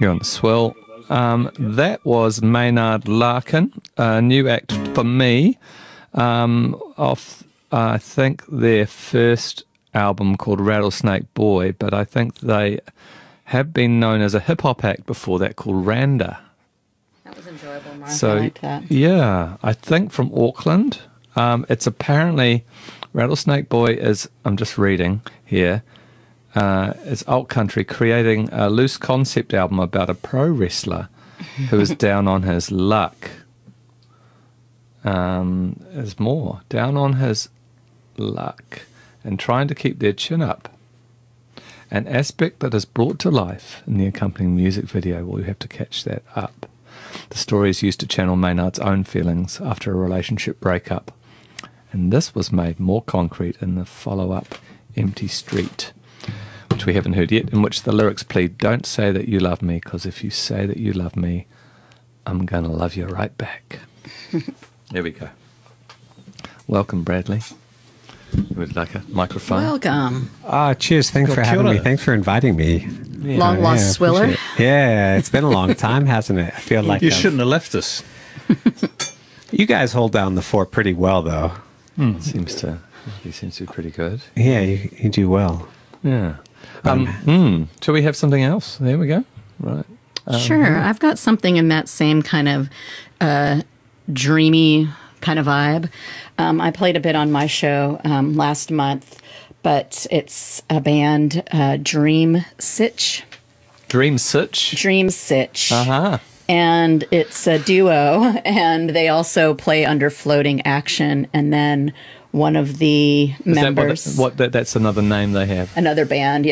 You're on the Swill. That was Maynard Larkin, a new act for me, off, I think, their first album called Rattlesnake Boy, but I think they have been known as a hip-hop act before that called Randa. That was enjoyable, Mark. So, I liked that. Yeah, I think from Auckland. It's apparently, Rattlesnake Boy is, I'm just reading here, it's alt country, creating a loose concept album about a pro wrestler who is down on his luck. There's more. Down on his luck and trying to keep their chin up. An aspect that is brought to life in the accompanying music video. Well, you have to catch that up. The story is used to channel Maynard's own feelings after a relationship breakup. And this was made more concrete in the follow-up, Empty Street, which we haven't heard yet, in which the lyrics plead, "Don't say that you love me, because if you say that you love me, I'm going to love you right back." There we go. Welcome, Bradley. You would like a microphone? Welcome. Cheers. Thanks for having me. Thanks for inviting me. Yeah. Long lost Swiller. Yeah, it's been a long time, hasn't it? I feel like You shouldn't have left us. you guys hold down the fort pretty well, though. Seems to be pretty good. Yeah, you do well. Yeah. Shall we have something else? There we go. Right. Sure. I've got something in that same kind of dreamy kind of vibe. I played a bit on my show last month, but it's a band, Dream Sitch. Dream Sitch? Dream Sitch. Uh-huh. And it's a duo, and they also play under Floating Action, and then one of the members... That's another name they have? Another band,